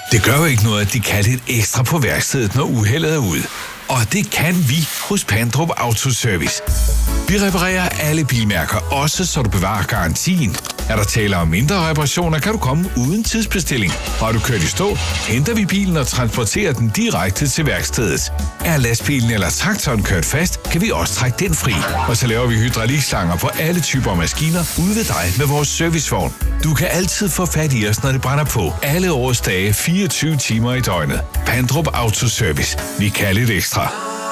Det gør jo ikke noget, at de kan lidt ekstra på værkstedet, når uheldet er ude. Og det kan vi hos Pandrup Autoservice. Vi reparerer alle bilmærker, også så du bevarer garantien. Er der tale om mindre reparationer, kan du komme uden tidsbestilling. Har du kørt i stå, henter vi bilen og transporterer den direkte til værkstedet. Er lastbilen eller traktoren kørt fast, kan vi også trække den fri. Og så laver vi hydraulikslanger på alle typer maskiner ude ved dig med vores servicevogn. Du kan altid få fat i os, når det brænder på. Alle årets dage, 24 timer i døgnet. Pandrup Autoservice. Vi kan lidt ekstra.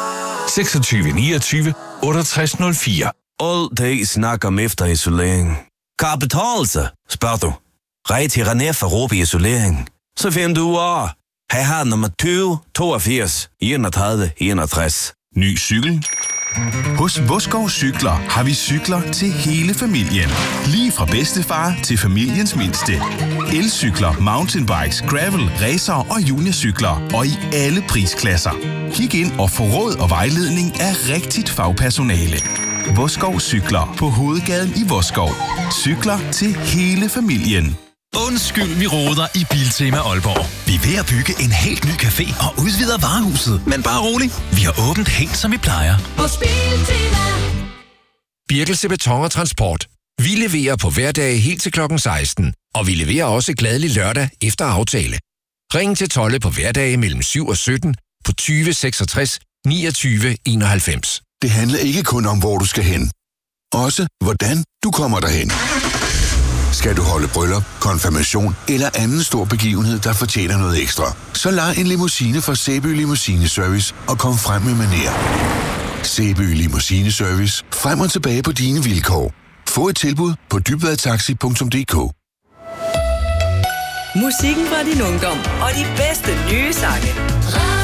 26 29 68 04. All day snak om efterisolering. Kan det betale sig, spørger du? Rej til René for Råbe Isolering. Så finder du over. Her har nummer 20 82 31 61. Ny cykel? Hos Vodskov Cykler har vi cykler til hele familien. Lige fra bedstefar til familiens mindste. Elcykler, mountainbikes, gravel, racer og juniorcykler. Og i alle prisklasser. Kig ind og få råd og vejledning af rigtigt fagpersonale. Vodskov Cykler på Hovedgaden i Vodskov. Cykler til hele familien. Undskyld, vi roder i Biltema Aalborg. Vi er ved at bygge en helt ny café og udvider varehuset. Men bare rolig, vi har åbent helt som vi plejer. Hos Biltema. Birkelse Beton og Transport. Vi leverer på hverdage helt til klokken 16. Og vi leverer også glædelig lørdag efter aftale. Ring til Tolle på hverdage mellem 7 og 17 på 20 66 29 91. Det handler ikke kun om, hvor du skal hen. Også hvordan du kommer derhen. Skal du holde bryllup, konfirmation eller anden stor begivenhed, der fortjener noget ekstra, så lej en limousine fra Sæby Limousine Service og kom frem med manér. Sæby Limousine Service. Frem og tilbage på dine vilkår. Få et tilbud på dybvadtaxi.dk. Musikken fra din ungdom og de bedste nye